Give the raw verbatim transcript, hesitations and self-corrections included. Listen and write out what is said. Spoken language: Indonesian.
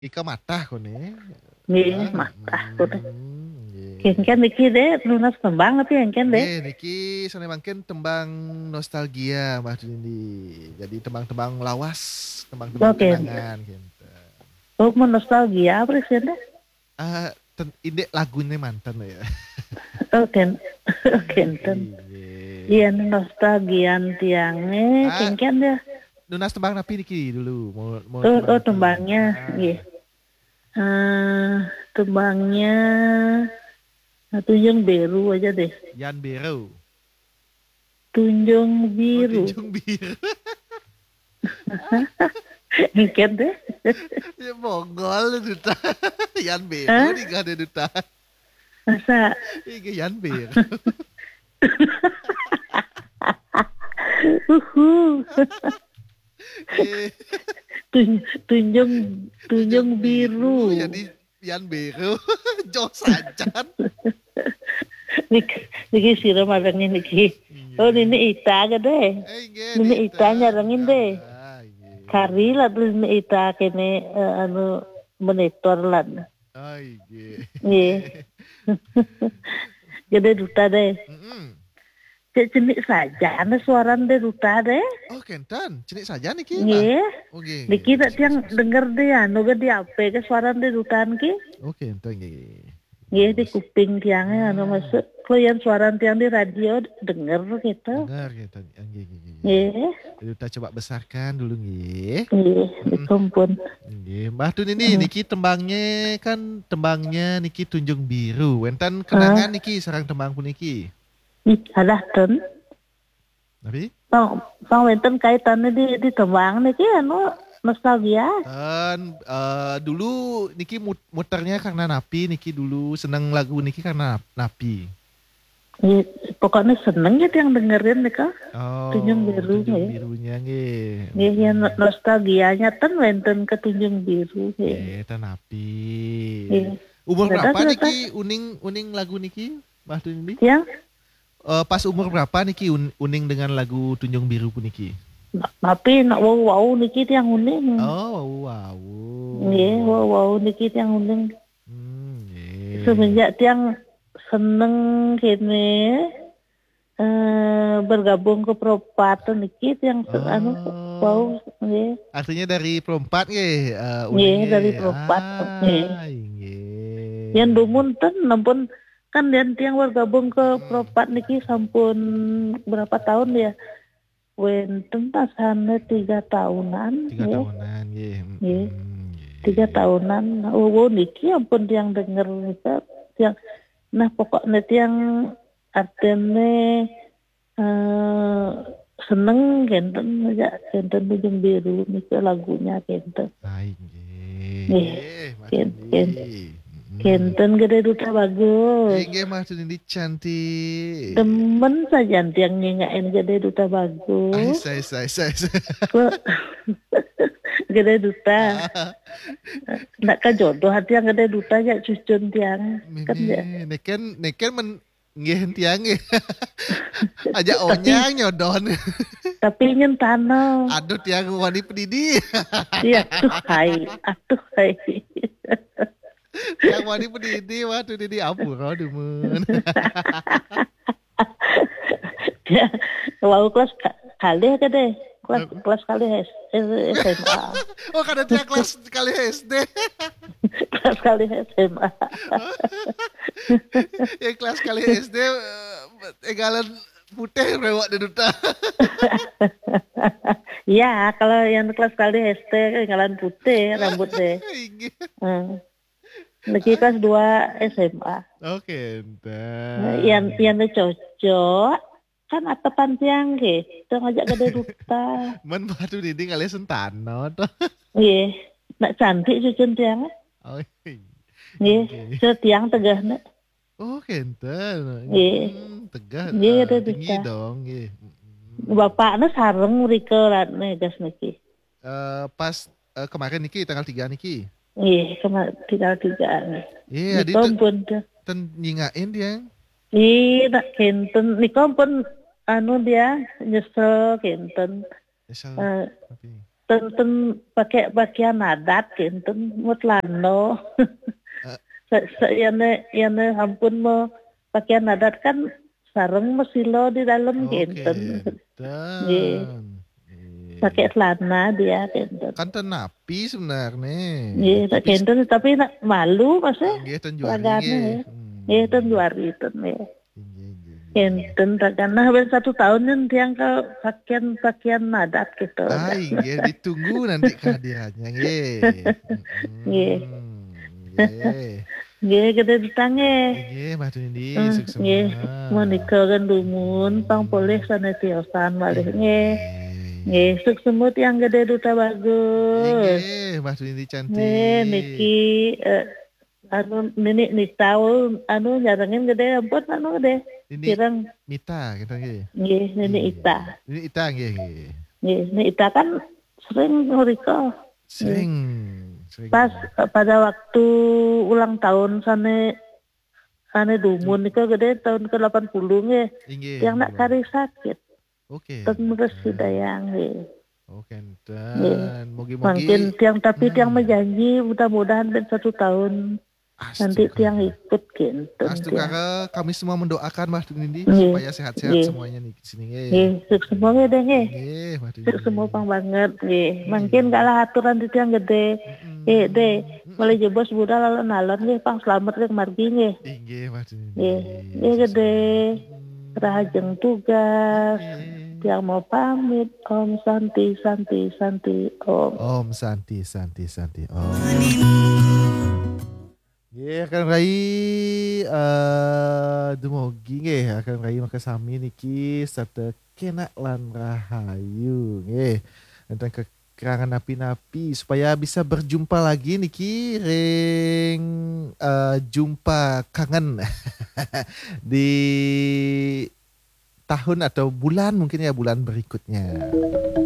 Ika matah kone. Nggih, Ah, matah kudu. hmm, Kengken nggih. niki deh lunas tembang tapi engken deh. Nggih, niki sane mangken tembang nostalgia Mbah Dindi. Jadi tembang-tembang lawas, tembang-tembang Oke. kenangan gitu. Oh, mau nostalgia apa sih deh? Ah, ten, inde lagunya mantan ya. Oke. Oke, enten. Iya. Iya nostalgia tiangnya Ah, kengken deh. lunas tembang napi niki dulu, mau mau Oh, tembang oh niki. tembangnya, Ah, nggih. Eh, tembangnya Tunjung Biru aja deh. Yan Bero. Tunjung Oh, Biru. Tunjung Biru. Engken deh. Ya Mongol duta. Yan Bero Hah? nih gak ada duta. Masa Iya Yan Bero. uhu. Iya. Tun- tunjung tunjung Tunjung Biru biru. jadi Yan Bero. Jos Sajan. Niki niki siram arangin niki. Iya. Oh ini ita ga deh. Eh, iya Ini ita Dita. nyarangin deh. Ah, iya. Kari lah tuh ini ita kene eh, anu monitor lah. Ah, iya. Nih. Gede duta deh. Mm-mm. Cek cenik saja anda suara deh duta deh. Oh, Kentan. Cilik saja nih Ki, Mbah. Nih. Oke. Niki tak tiang denger deh anu ga di apa ke suara deh dutaan ki. Oke, Kentan iya. Nggih di kuping tiangnya anu Hmm. masuk. Kalau yang suara tiang di radio denger gitu. Dengar Kentan. Ah, iya, iya, iya. Nggih. Jadi kita coba besarkan dulu nggih. Nggih, Mm-mm. dikumpul. Nggih, Mbah Tun ini Hmm. niki tembangnya kan tembangnya niki Tunjung Biru. Wenten Ah, kenangan niki sarang tembang puniki. ih, alah ten. Tapi Pang pang wenten kaitannya di di tembang niki anu nostalgia. dan eh, dulu niki mut- muternya karena napi niki dulu seneng lagu niki karena napi. Ih, pokoknya seneng gitu yang dengerin nih kak. Tunjung Oh, Biru Tunjung nggih. Birunya nggih. Nggih, yang Mm-mm. no- nostalgianya ten wenten ke Tunjung Biru nggih. Eh, teh napi. Nggih. Umur Dadah berapa dadah. niki uning uning lagu niki, Mbah Tun ini? Yang Eh, pas umur berapa niki un- uning dengan lagu Tunjung Biru puniki? tapi nak wow wow niki yang uning. Oh, wow. Nggih, wow wow niki yang uning. Hmm, nggih. Semenjak tiang seneng kene eh bergabung ke Propatan niki yang se- anu Oh, wow nggih. artinya dari perempat nggih, eh, Nggih uningnya. dari Propat nggih. Ah, nggih. Yang dumunten nampun kan dan tiang bergabung ke Hmm, Propat niki sampun berapa tahun ya? Wenten tasane tiga tahunan tiga nggih. tahunan nggih. Nggih, Mm-mm, tiga nggih. tahunan. Oh, wow, niki ampun tiang denger nika tiang nah pokoknya tiang artinya eh seneng genten aja genten Tunjung Biru niki lagunya genten. Ai, nggih. Nggih, Nggih, Mas gen gen Indi. Mm-mm. genten gede duta Nggih, bagus. nggih, Mas Indi cantik. Demen saja tiang ngingain gede duta Ai, bagus. saya, saya, saya. saya. Kok gede duta. Ah, Nak ka jodoh hati yang gede duta ya cucun tiang kan ya. ini, neken, neken men, nggih tiang nggih. Aja Tapi onyang nyodon. tapi ingin tanah. Aduh tiang wani pedidi. Iya tuh hai, atuh hai. Tiang wani pedidi waduh didi ampura demen. Ya, wow kelas ka- kali ya deh. Kelas kelas kali S S M A. Oh kada tiang kelas kali S D. Kelas kali S M A. Yang kelas kali S D eh, egalan putih rewak di duta. Ya, kalau yang kelas kali S T ketinggalan putih rambut deh. Inggih. Hmm. Lagi kelas dua S M A. Oke, Nah, yang entar. yang cocok kan atepan tiang ke. Itu ngajak gede duta. Men batu didi kali sentano tuh. Iya, nak cantik cucun tiang. Oh, Iya, iya. so tiang tegah nak. Oh, kenten. Iya, Hmm, tegah, iya eh, gede tinggi duta. dong. Iya. Mm. Bapaknya sareng mereka lah nih gas niki. Eh, pas eh, kemarin niki tanggal tiga niki. Iya, kena tinggal tiga nih. Iya, di Nikom pun tuh. ten nyingain dia. Iya, nak kenten. Nikom pun anu dia nyesel kenten. Esal Eh, tapi. tenten pakai pakaian adat kinten mutlano. Eh. Sayane yane ampun mau pakaian adat kan sareng mesilo di dalam kinten. Nggih. Pakai celana dia kinten. Kan ten napi sebenarnya. Nggih, tak kinten tapi nak malu masa. Nggih ten juari Ragane. Nggih ten juari ten nggih. Enten karena hampir satu tahun kan tiang ke pakaian-pakaian adat gitu. Ah, iya, ditunggu nanti kehadirannya, nggih. Nggih. Nggih. Nggih, gede ditange. Nggih, Mbah Tunindi, Eh, sukses Nggih, semua. menika kan dumun pang poleh sana tiosan malih nggih. Nggih, sukses semua tiang gede duta bagus. Nggih, Mbah Tunindi cantik. Nggih, niki eh, anu nini nitau anu nyarengin gede ampun anu gede. Ini Kirang Mita kita nggih. nggih nini Ita. Ini Ita nggih nggih. Nggih, nini Ita kan sering nguriko. Sering. Sering. Pas eh, pada waktu ulang tahun sane sane dumun nika gede tahun ke delapan puluh nggih. Nggih. Yang nak kari sakit. Oke. Ten resi dayang nggih. Oh, kenten. Mogi-mogi Mungkin tiang tapi Hmm. tiang menjanji mudah-mudahan ben satu tahun nanti tiang ikut kinten. Astu tiang. kakak, kami semua mendoakan Mbah Tunindi Nggih. supaya sehat-sehat Nggih. semuanya nih di sini nggih. Nggih, suk semua nggih deh nggih. Nggih, Mbah Tunindi. Suk semua pang banget nggih. Mungkin kalah aturan di tiang gede. Eh deh, mulai jebos budal alon-alon nggih pang selamat rek margi nggih. Nggih, Mbah Tunindi. Nggih, nggih gede. Rahajeng tugas. Tiang mau pamit. Om Santi Santi Santi Om. Om Santi Santi Santi Om. Nggih, akan rai eh dumugi nggih akan rai makasami niki sarta kena lan rahayu nggih. Tentang kekurangan napi-napi supaya bisa berjumpa lagi niki ring eh, jumpa kangen di tahun atau bulan mungkin ya bulan berikutnya.